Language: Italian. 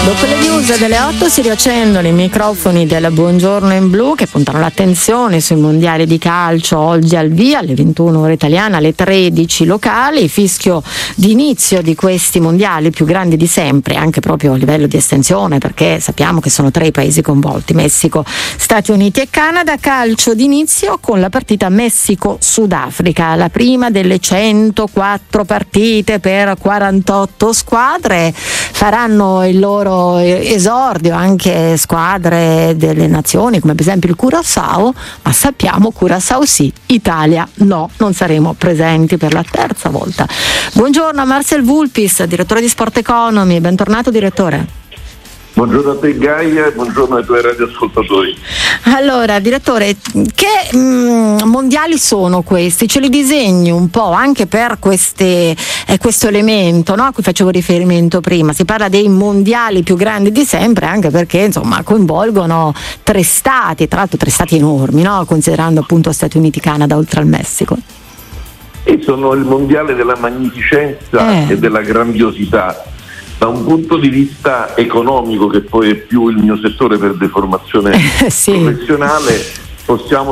Dopo le news delle 8 si riaccendono i microfoni del Buongiorno in Blu che puntano l'attenzione sui mondiali di calcio oggi al via alle 21 ore italiane, alle 13 locali, fischio di inizio di questi mondiali più grandi di sempre, anche proprio a livello di estensione, perché sappiamo che sono 3 i paesi coinvolti: Messico, Stati Uniti e Canada. Calcio d'inizio con la partita Messico-Sudafrica, la prima delle 104 partite per 48 squadre. Faranno il loro esordio anche squadre delle nazioni come per esempio il Curaçao, ma sappiamo Curaçao sì, Italia no, non saremo presenti per la terza volta. Buongiorno a Marcel Vulpis, direttore di Sport Economy, bentornato direttore. Buongiorno a te Gaia e buongiorno ai tuoi radioascoltatori. Allora direttore, che mondiali sono questi? Ce li disegni un po' anche per questo elemento, no? A cui facevo riferimento prima. Si parla dei mondiali più grandi di sempre, anche perché insomma coinvolgono 3 stati, tra l'altro 3 stati enormi, no? Considerando appunto Stati Uniti, Canada oltre al Messico. E sono il mondiale della magnificenza e della grandiosità. Da un punto di vista economico, che poi è più il mio settore per deformazione professionale, possiamo